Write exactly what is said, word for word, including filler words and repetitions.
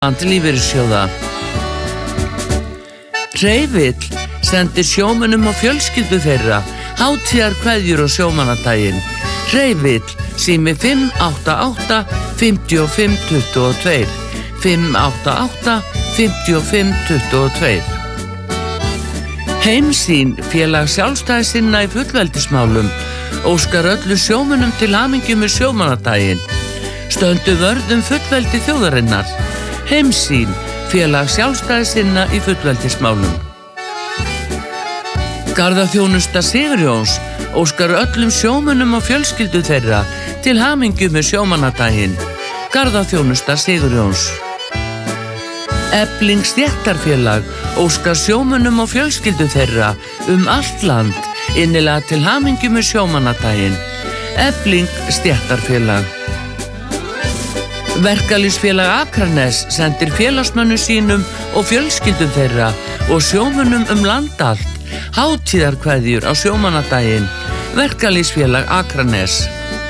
Lífeyrissjóða. Hreyfill sendir sjómönnum og fjölskyldu þeirra hátíðarkveðjur á sjómannadaginn. Hreyfill, sími fimm átta átta fimm fimm tvö tvö, fimm átta átta fimm fimm tvö tvö. Heimsýn, félag sjálfstæðissinna í fullveldismálum, óskar öllu sjómönnum til hamingju með sjómannadaginn. Stöndu vörð um fullveldi þjóðarinnar. Heimsýn, félag sjálfstæðissinna í fullveldismálum. Garðaþjónusta Sigurjóns óskar öllum sjómönnum og fjölskyldu þeirra til hamingju með sjómannadaginn. Garðaþjónusta Sigurjóns. Efling stéttarfélag óskar sjómönnum og fjölskyldu þeirra um allt land innilega til hamingju með sjómannadaginn. Efling stéttarfélag. Verkalýðsfélag Akranes sendir félagsmönnum sínum og fjölskyldum þeirra og sjómönnum um land allt hátíðarkveðjur á sjómannadaginn. Verkalýðsfélag Akranes.